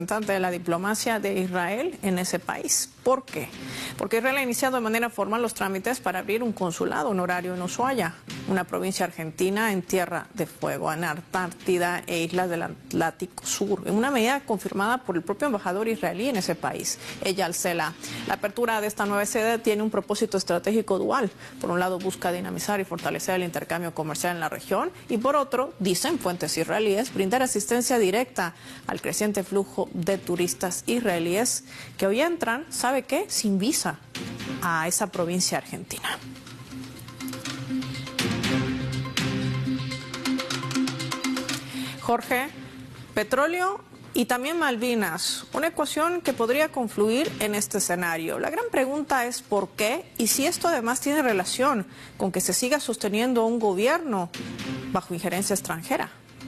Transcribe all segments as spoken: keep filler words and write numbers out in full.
de la diplomacia de Israel en ese país. ¿Por qué? Porque Israel ha iniciado de manera formal los trámites para abrir un consulado honorario en Ushuaia, una provincia argentina en Tierra de Fuego, en Antártida e islas del Atlántico Sur, en una medida confirmada por el propio embajador israelí en ese país, Eyal Sela. La apertura de esta nueva sede tiene un propósito estratégico dual. Por un lado, busca dinamizar y fortalecer el intercambio comercial en la región y por otro, dicen fuentes israelíes, brindar asistencia directa al creciente flujo de turistas israelíes que hoy entran, ¿sabe qué?, sin visa a esa provincia argentina. Jorge, petróleo y también Malvinas, una ecuación que podría confluir en este escenario. La gran pregunta es por qué y si esto además tiene relación con que se siga sosteniendo un gobierno bajo injerencia extranjera.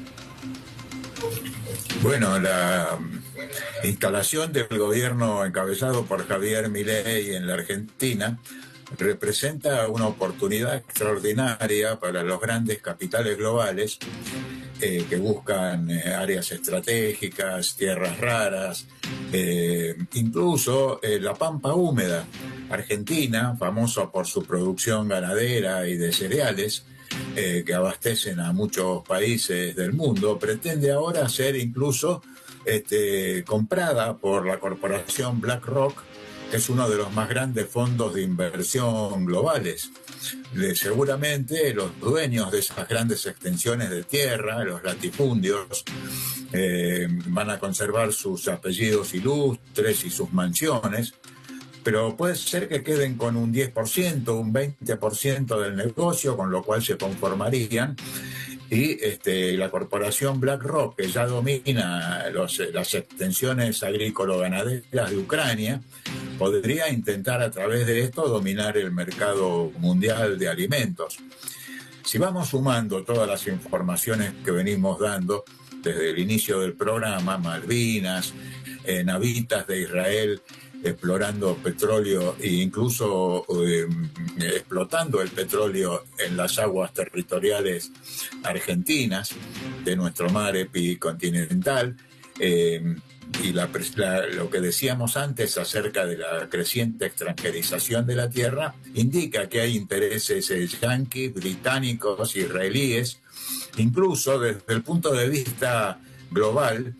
Bueno, la instalación del gobierno encabezado por Javier Milei en la Argentina representa una oportunidad extraordinaria para los grandes capitales globales eh, que buscan eh, áreas estratégicas, tierras raras, eh, incluso eh, la pampa húmeda. Argentina, famosa por su producción ganadera y de cereales, eh, que abastecen a muchos países del mundo, pretende ahora ser incluso este, comprada por la corporación BlackRock, que es uno de los más grandes fondos de inversión globales. De, seguramente los dueños de esas grandes extensiones de tierra, los latifundios, eh, van a conservar sus apellidos ilustres y sus mansiones, pero puede ser que queden con un diez por ciento, un veinte por ciento del negocio, con lo cual se conformarían. Y este, la corporación BlackRock, que ya domina los, las extensiones agrícola-ganaderas de Ucrania, podría intentar a través de esto dominar el mercado mundial de alimentos. Si vamos sumando todas las informaciones que venimos dando desde el inicio del programa, Malvinas, eh, navitas de Israel explorando petróleo e incluso eh, explotando el petróleo en las aguas territoriales argentinas de nuestro mar epicontinental, eh, y la, la, lo que decíamos antes acerca de la creciente extranjerización de la tierra indica que hay intereses eh, yanquis, británicos, israelíes, incluso desde el punto de vista global.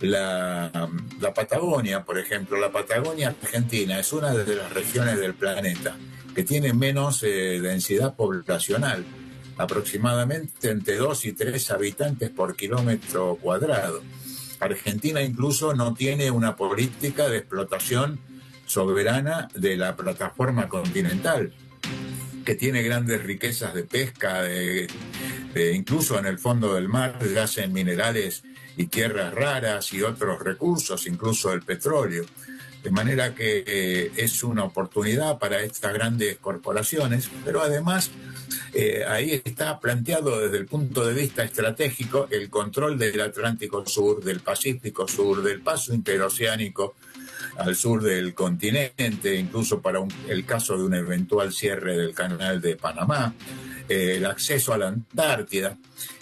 La, la Patagonia, por ejemplo, la Patagonia Argentina es una de las regiones del planeta que tiene menos eh, densidad poblacional, aproximadamente entre dos y tres habitantes por kilómetro cuadrado. Argentina incluso no tiene una política de explotación soberana de la plataforma continental, que tiene grandes riquezas de pesca, de, de, incluso en el fondo del mar yacen minerales y tierras raras y otros recursos, incluso el petróleo. De manera que eh, es una oportunidad para estas grandes corporaciones, pero además eh, ahí está planteado desde el punto de vista estratégico el control del Atlántico Sur, del Pacífico Sur, del paso interoceánico al sur del continente, incluso para un, el caso de un eventual cierre del canal de Panamá, eh, el acceso a la Antártida.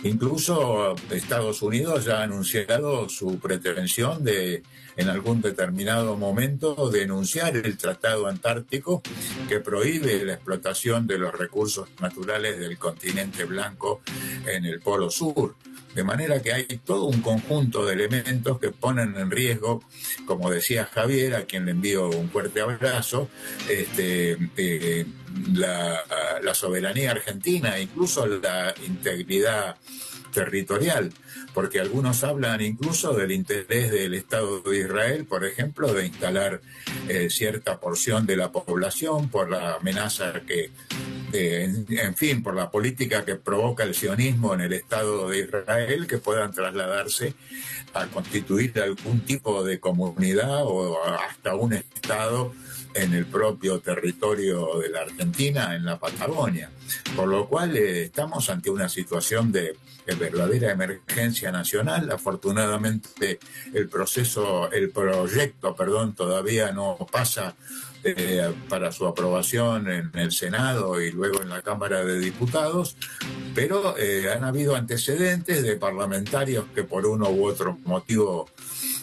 Incluso Estados Unidos ya ha anunciado su pretensión de, en algún determinado momento, denunciar el Tratado Antártico que prohíbe la explotación de los recursos naturales del continente blanco en el Polo Sur. De manera que hay todo un conjunto de elementos que ponen en riesgo, como decía Javier, a quien le envío un fuerte abrazo, este, eh, la, la soberanía argentina, incluso la integridad territorial, porque algunos hablan incluso del interés del Estado de Israel, por ejemplo, de instalar eh, cierta porción de la población por la amenaza que, eh, en, en fin, por la política que provoca el sionismo en el Estado de Israel, que puedan trasladarse a constituir algún tipo de comunidad o hasta un Estado en el propio territorio de la Argentina, en la Patagonia. Por lo cual eh, estamos ante una situación de, de verdadera emergencia nacional. Afortunadamente el proceso, el proyecto, perdón, todavía no pasa eh, para su aprobación en el Senado y luego en la Cámara de Diputados, pero eh, han habido antecedentes de parlamentarios que por uno u otro motivo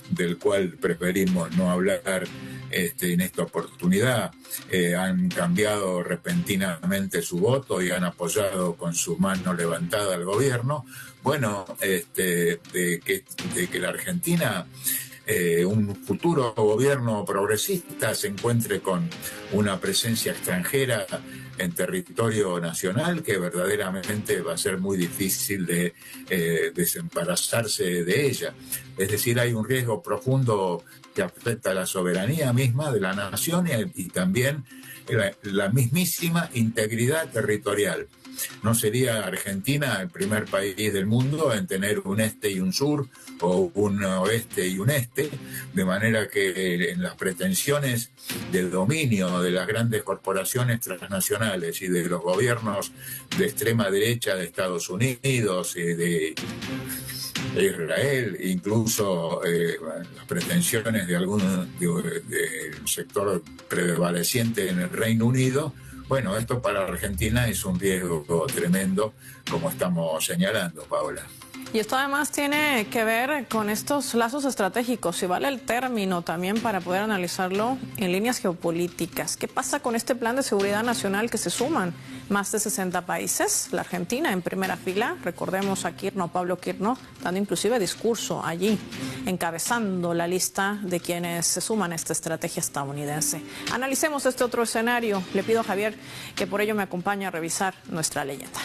del cual preferimos no hablar este, en esta oportunidad, eh, han cambiado repentinamente su voto y han apoyado con su mano levantada al gobierno. Bueno, este, de, que, de que la Argentina, eh, un futuro gobierno progresista, se encuentre con una presencia extranjera en territorio nacional, que verdaderamente va a ser muy difícil de eh, desembarazarse de ella. Es decir, hay un riesgo profundo que afecta a la soberanía misma de la nación y, y también la, la mismísima integridad territorial. No sería Argentina el primer país del mundo en tener un este y un sur, o un oeste y un este, de manera que en las pretensiones del dominio de las grandes corporaciones transnacionales y de los gobiernos de extrema derecha de Estados Unidos y de Israel, incluso eh, las pretensiones de algún de, de sector prevaleciente en el Reino Unido. Bueno, esto para Argentina es un riesgo tremendo, como estamos señalando, Paola. Y esto además tiene que ver con estos lazos estratégicos, si vale el término también para poder analizarlo en líneas geopolíticas. ¿Qué pasa con este plan de seguridad nacional que se suman más de sesenta países? La Argentina en primera fila, recordemos a Kirchner, Pablo Kirchner, dando inclusive discurso allí, encabezando la lista de quienes se suman a esta estrategia estadounidense. Analicemos este otro escenario. Le pido a Javier que por ello me acompañe a revisar nuestra leyenda.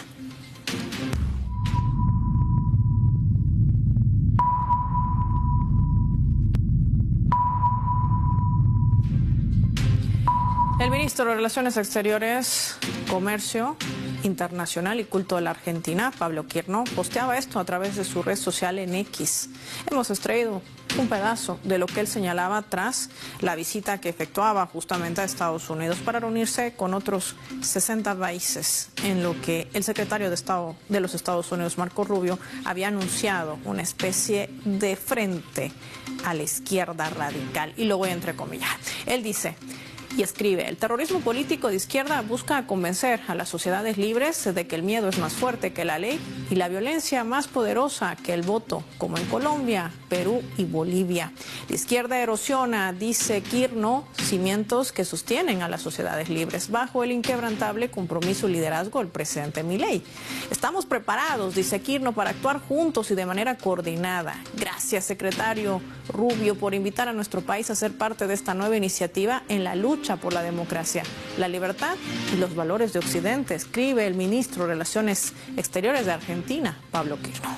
El ministro de Relaciones Exteriores, Comercio Internacional y Culto de la Argentina, Pablo Kirchner, posteaba esto a través de su red social en X. Hemos extraído un pedazo de lo que él señalaba tras la visita que efectuaba justamente a Estados Unidos para reunirse con otros sesenta países, en lo que el secretario de Estado de los Estados Unidos, Marco Rubio, había anunciado una especie de frente a la izquierda radical. Y lo voy a entrecomillar. Él dice y escribe: el terrorismo político de izquierda busca convencer a las sociedades libres de que el miedo es más fuerte que la ley y la violencia más poderosa que el voto, como en Colombia, Perú y Bolivia. La izquierda erosiona, dice Kirchner, cimientos que sostienen a las sociedades libres bajo el inquebrantable compromiso y liderazgo del presidente Milei. Estamos preparados, dice Kirchner, para actuar juntos y de manera coordinada. Gracias, secretario Rubio, por invitar a nuestro país a ser parte de esta nueva iniciativa en la lucha por la democracia, la libertad y los valores de Occidente, escribe el ministro de Relaciones Exteriores de Argentina, Pablo Kirchner.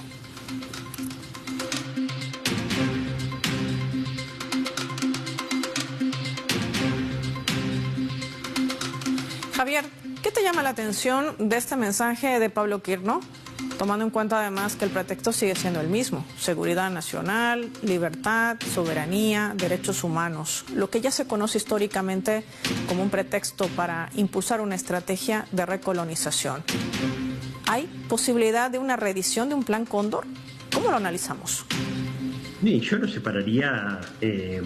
Javier, ¿qué te llama la atención de este mensaje de Pablo Kirchner? Tomando en cuenta además que el pretexto sigue siendo el mismo: seguridad nacional, libertad, soberanía, derechos humanos, lo que ya se conoce históricamente como un pretexto para impulsar una estrategia de recolonización. ¿Hay posibilidad de una reedición de un plan Cóndor? ¿Cómo lo analizamos? Bien, yo lo separaría eh,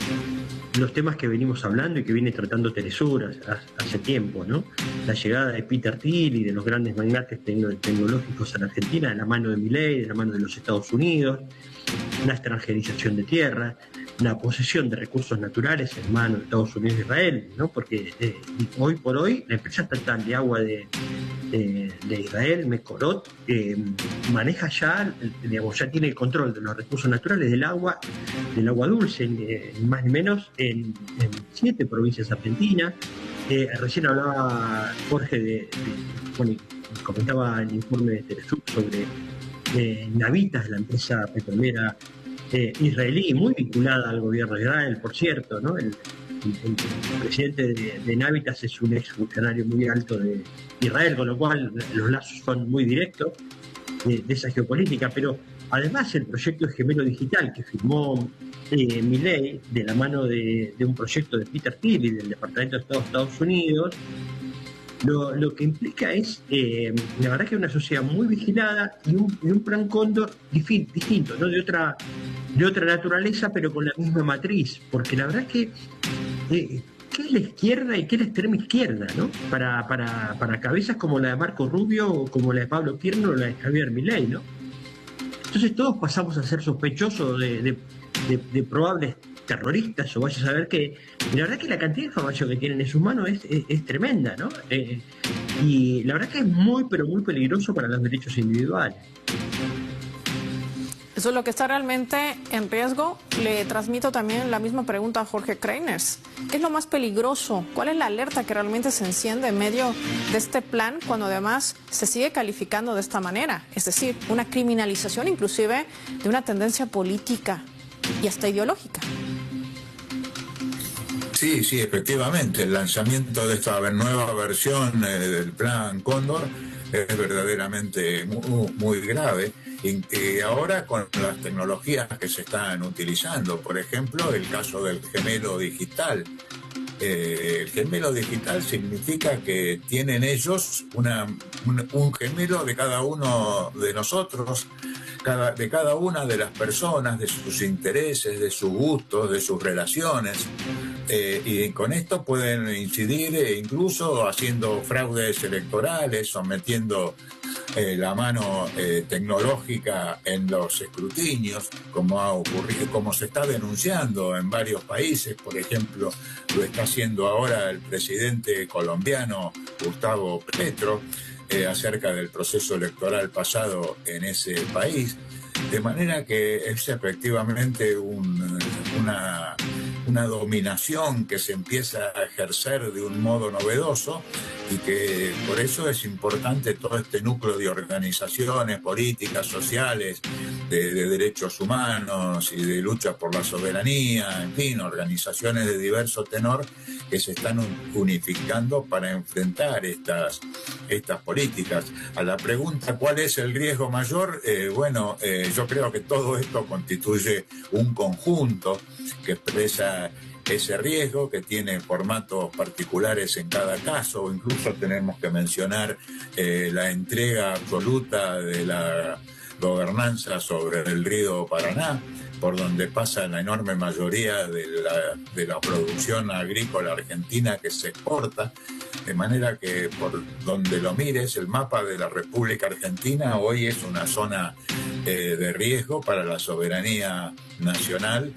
los temas que venimos hablando y que viene tratando Telesur hace tiempo, ¿no? La llegada de Peter Thiel y de los grandes magnates tecnológicos a la Argentina, de la mano de Milei, de la mano de los Estados Unidos, la extranjerización de tierra, la posesión de recursos naturales en manos de Estados Unidos y Israel, ¿no? Porque eh, hoy por hoy la empresa estatal de agua de, de, de Israel, Mekorot, eh, maneja ya, digamos, ya tiene el control de los recursos naturales del agua, del agua dulce, eh, más ni menos en, en siete provincias argentinas. Eh, recién hablaba Jorge de, de bueno, comentaba el informe de Telesur sobre eh, Navitas, la empresa petrolera eh, israelí, muy vinculada al gobierno de Israel, por cierto, ¿no? El, el, el presidente de, de Navitas es un ex funcionario muy alto de Israel, con lo cual los lazos son muy directos de, de esa geopolítica, pero además el proyecto Gemelo Digital que firmó eh, Milei de la mano de, de un proyecto de Peter Thiel y del Departamento de Estado de Estados Unidos, lo, lo que implica es, eh, la verdad que una sociedad muy vigilada y un, y un plan Cóndor distinto, ¿no? de, otra, de otra naturaleza, pero con la misma matriz, porque la verdad es que eh, ¿qué es la izquierda y qué es la extrema izquierda, ¿no? Para, para, para cabezas como la de Marco Rubio, o como la de Pablo Kirchner o la de Javier Milei, ¿no? Entonces todos pasamos a ser sospechosos de, de, de, de probables terroristas o vaya a saber qué. Y la verdad que la cantidad de información que tienen en sus manos es, es, es tremenda, ¿no? Eh, y la verdad que es muy, pero muy peligroso para los derechos individuales. Eso es lo que está realmente en riesgo. Le transmito también la misma pregunta a Jorge Kreiners. ¿Qué es lo más peligroso? ¿Cuál es la alerta que realmente se enciende en medio de este plan cuando además se sigue calificando de esta manera? Es decir, una criminalización inclusive de una tendencia política y hasta ideológica. Sí, sí, efectivamente. El lanzamiento de esta nueva versión eh, del Plan Cóndor es verdaderamente muy, muy grave. Y, y ahora con las tecnologías que se están utilizando, por ejemplo, el caso del gemelo digital. Eh, el gemelo digital significa que tienen ellos una, un, un gemelo de cada uno de nosotros, cada, de cada una de las personas, de sus intereses, de sus gustos, de sus relaciones. Eh, y con esto pueden incidir eh, incluso haciendo fraudes electorales, sometiendo eh, la mano eh, tecnológica en los escrutinios, como ha ocurrido, como se está denunciando en varios países. Por ejemplo, lo está haciendo ahora el presidente colombiano Gustavo Petro eh, acerca del proceso electoral pasado en ese país. De manera que es efectivamente un, una, una dominación que se empieza a ejercer de un modo novedoso y que por eso es importante todo este núcleo de organizaciones políticas, sociales, de, de derechos humanos y de lucha por la soberanía, en fin, organizaciones de diverso tenor que se están unificando para enfrentar estas, estas políticas. A la pregunta ¿cuál es el riesgo mayor? Eh, bueno, eh, yo creo que todo esto constituye un conjunto que expresa ese riesgo, que tiene formatos particulares en cada caso. Incluso tenemos que mencionar eh, la entrega absoluta de la gobernanza sobre el río Paraná, por donde pasa la enorme mayoría de la, de la producción agrícola argentina que se exporta, de manera que por donde lo mires, el mapa de la República Argentina hoy es una zona eh, de riesgo para la soberanía nacional.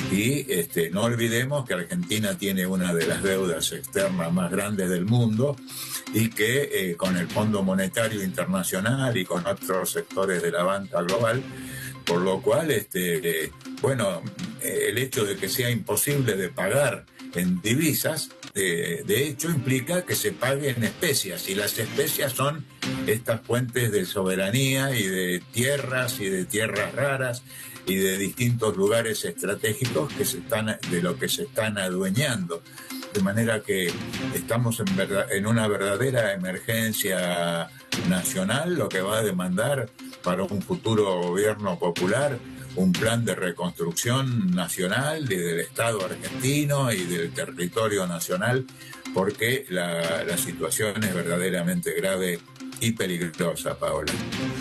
Y este, no olvidemos que Argentina tiene una de las deudas externas más grandes del mundo y que eh, con el Fondo Monetario Internacional y con otros sectores de la banca global, por lo cual, este, eh, bueno, eh, el hecho de que sea imposible de pagar en divisas, eh, de hecho implica que se pague en especias, y las especias son estas fuentes de soberanía y de tierras y de tierras raras y de distintos lugares estratégicos que se están, de lo que se están adueñando. De manera que estamos en, verdad, en una verdadera emergencia nacional, lo que va a demandar para un futuro gobierno popular un plan de reconstrucción nacional de, del Estado argentino y del territorio nacional, porque la, la situación es verdaderamente grave y peligrosa, Paola.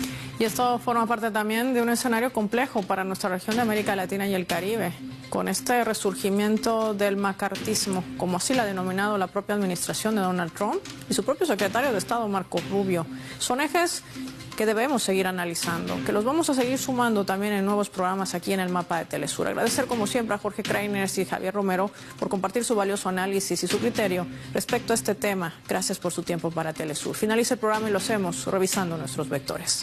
Y esto forma parte también de un escenario complejo para nuestra región de América Latina y el Caribe, con este resurgimiento del macartismo, como así lo ha denominado la propia administración de Donald Trump y su propio secretario de Estado, Marco Rubio. Son ejes que debemos seguir analizando, que los vamos a seguir sumando también en nuevos programas aquí en el Mapa de Telesur. Agradecer como siempre a Jorge Kreiners y Javier Romero por compartir su valioso análisis y su criterio respecto a este tema. Gracias por su tiempo para Telesur. Finaliza el programa y lo hacemos revisando nuestros vectores.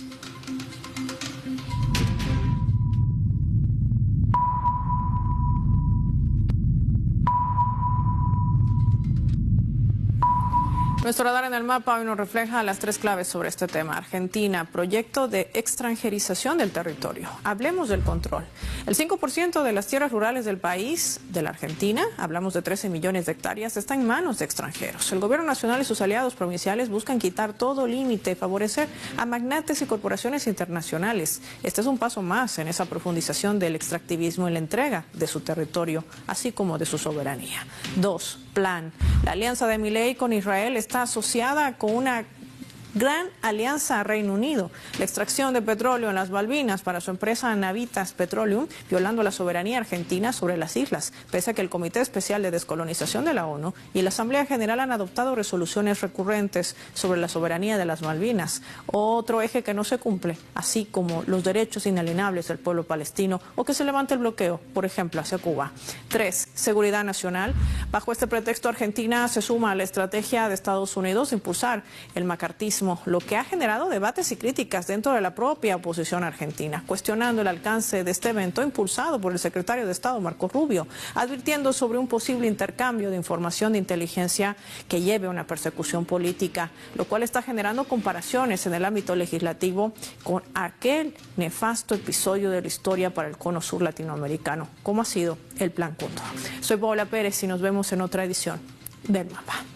Nuestro radar en el mapa hoy nos refleja las tres claves sobre este tema. Argentina, proyecto de extranjerización del territorio. Hablemos del control. El cinco por ciento de las tierras rurales del país, de la Argentina, hablamos de trece millones de hectáreas, está en manos de extranjeros. El gobierno nacional y sus aliados provinciales buscan quitar todo límite y favorecer a magnates y corporaciones internacionales. Este es un paso más en esa profundización del extractivismo y la entrega de su territorio, así como de su soberanía. Dos, plan. La alianza de Milei con Israel está asociada con una Gran alianza a Reino Unido. La extracción de petróleo en las Malvinas para su empresa Navitas Petroleum, violando la soberanía argentina sobre las islas, pese a que el Comité Especial de Descolonización de la ONU y la Asamblea General han adoptado resoluciones recurrentes sobre la soberanía de las Malvinas. Otro eje que no se cumple, así como los derechos inalienables del pueblo palestino o que se levante el bloqueo, por ejemplo, hacia Cuba. Tres, seguridad nacional. Bajo este pretexto, Argentina se suma a la estrategia de Estados Unidos de impulsar el macartismo, lo que ha generado debates y críticas dentro de la propia oposición argentina, cuestionando el alcance de este evento impulsado por el secretario de Estado, Marco Rubio, advirtiendo sobre un posible intercambio de información de inteligencia que lleve a una persecución política, lo cual está generando comparaciones en el ámbito legislativo con aquel nefasto episodio de la historia para el cono sur latinoamericano, como ha sido el Plan Cóndor. Soy Paola Pérez y nos vemos en otra edición del Mapa.